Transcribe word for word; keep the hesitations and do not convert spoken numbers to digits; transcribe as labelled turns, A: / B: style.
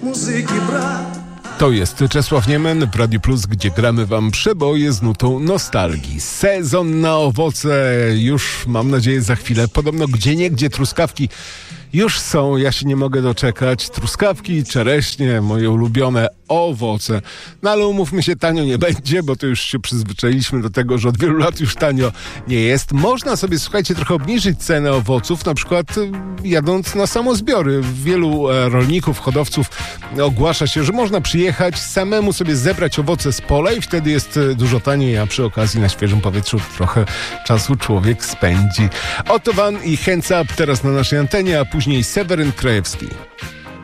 A: muzyki brak.
B: To jest Czesław Niemen w Radiu Plus, gdzie gramy wam przeboje z nutą nostalgii. Sezon na owoce już, mam nadzieję, za chwilę. Podobno gdzieniegdzie truskawki już są, ja się nie mogę doczekać. Truskawki, czereśnie, moje ulubione owoce. No ale umówmy się, tanio nie będzie, bo to już się przyzwyczailiśmy do tego, że od wielu lat już tanio nie jest. Można sobie, słuchajcie, trochę obniżyć cenę owoców, na przykład y, jadąc na samozbiory. Wielu e, rolników, hodowców ogłasza się, że można przyjechać, samemu sobie zebrać owoce z pola i wtedy jest y, dużo taniej, a przy okazji na świeżym powietrzu trochę czasu człowiek spędzi. Oto Van i Hands Up teraz na naszej antenie, a później Seweryn Krajewski.